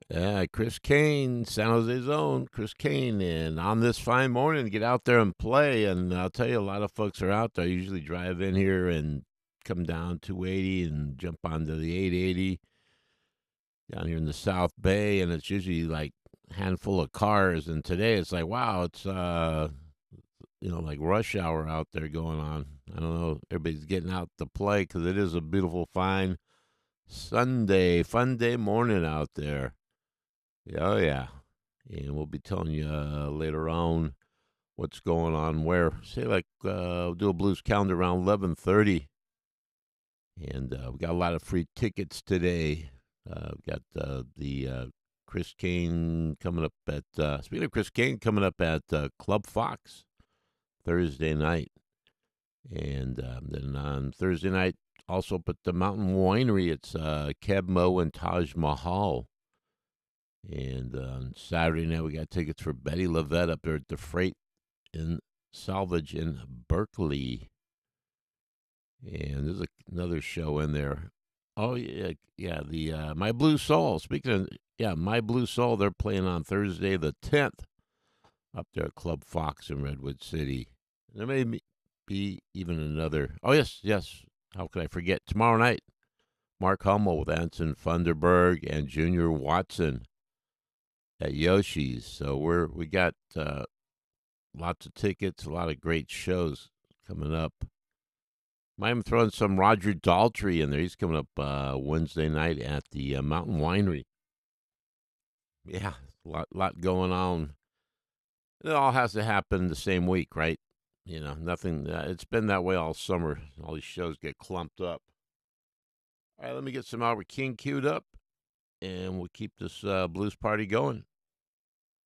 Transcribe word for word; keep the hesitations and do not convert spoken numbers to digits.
Yeah, Chris Kane, San Jose's own Chris Kane, and on this fine morning, get out there and play. And I'll tell you, a lot of folks are out there. I usually drive in here and come down two eighty and jump onto the eight eighty down here in the South Bay, and it's usually like a handful of cars. And today, it's like, wow, it's uh, you know, like rush hour out there going on. I don't know, everybody's getting out to play because it is a beautiful, fine Sunday, fun day morning out there. Yeah, oh, yeah. And we'll be telling you uh, later on what's going on where. Say, like, uh, we'll do a blues calendar around eleven thirty. And uh, we got a lot of free tickets today. Uh, we got uh, the uh, Chris Kane coming up at, uh, speaking of Chris Kane, coming up at uh, Club Fox Thursday night. And um, then on Thursday night, also up at the Mountain Winery, it's uh, Keb Mo and Taj Mahal. And uh, on Saturday night, we got tickets for Betty Lavette up there at the Freight in Salvage in Berkeley. And there's a, another show in there. Oh, yeah, yeah, the uh, My Blue Soul. Speaking of, yeah, My Blue Soul, they're playing on Thursday the tenth up there at Club Fox in Redwood City. There may be even another. Oh, yes, yes. How could I forget? Tomorrow night, Mark Hummel with Anson Funderburg and Junior Watson at Yoshi's. So we're we got uh, lots of tickets, a lot of great shows coming up. Might even throw in some Roger Daltrey in there. He's coming up uh, Wednesday night at the uh, Mountain Winery. Yeah, a lot, lot going on. It all has to happen the same week, right? You know, nothing. Uh, it's been that way all summer. All these shows get clumped up. All right, let me get some Albert King queued up, and we'll keep this uh, blues party going.